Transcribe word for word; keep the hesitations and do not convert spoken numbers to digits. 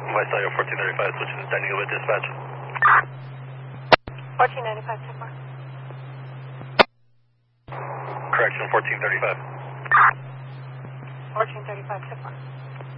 West Iowa fourteen thirty-five, switching to Daniel with dispatch. fourteen ninety-five, so far. Correction, fourteen thirty-five. fourteen thirty-five, so far.